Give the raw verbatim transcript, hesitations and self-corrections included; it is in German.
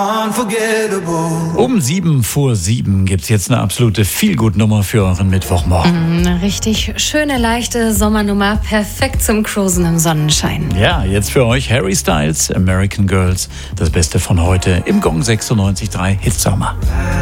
Um sieben vor sieben gibt es jetzt eine absolute Feelgood-Nummer für euren Mittwochmorgen. Mm, Eine richtig schöne, leichte Sommernummer, perfekt zum Cruisen im Sonnenschein. Ja, jetzt für euch Harry Styles, American Girls, das Beste von heute im Gong sechsundneunzig Komma drei Hitsommer.